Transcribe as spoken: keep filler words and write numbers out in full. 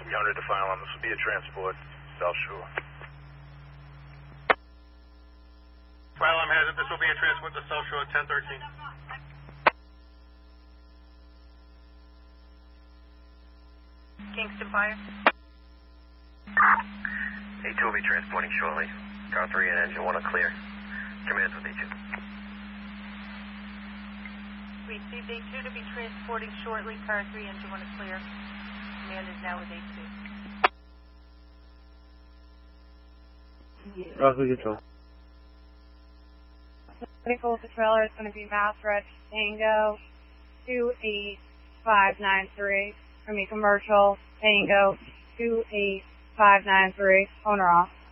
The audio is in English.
three hundred to file on. This will be a transport, South Shore. File on hazard. This will be a transport to South Shore, ten thirteen. Kingston Fire. A two will be transporting shortly. Car three and engine one are clear. Command's with A two. Received A two to be transporting shortly. Car three, engine one is clear. Command is now with A two. Roswell Control. Vehicle to trailer is going to be Mass Red Tango two eight five nine three. Going to be commercial Tango two eight five nine three. Owner off.